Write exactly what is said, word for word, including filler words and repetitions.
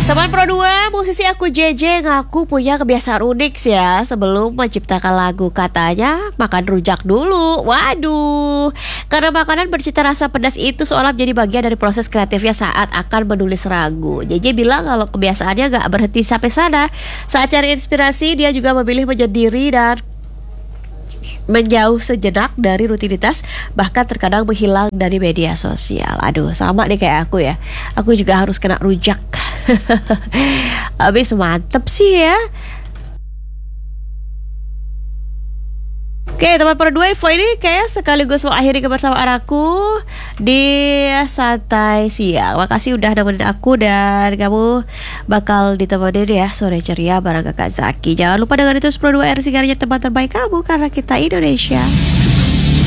Teman Pro dua, musisi aku J J ngaku punya kebiasaan unik sih ya. Sebelum menciptakan lagu katanya makan rujak dulu. Waduh, karena makanan bercita rasa pedas itu seolah menjadi bagian dari proses kreatifnya saat akan menulis lagu. J J bilang kalau kebiasaannya gak berhenti sampai sana. Saat cari inspirasi, dia juga memilih menyendiri dan menjauh sejenak dari rutinitas, bahkan terkadang menghilang dari media sosial. Aduh, sama deh kayak aku ya. Aku juga harus kena rujak. Habis mantep sih ya. Oke teman Pro dua, info ini kayak sekaligus mengakhiri kebersamaan aku di Santai Siang. Makasih udah nemenin aku dan kamu bakal ditemenin ya sore ceria bareng Kakak Zaki. Jangan lupa dengerin terus Pro dua R, sigarnya teman terbaik kamu karena kita Indonesia.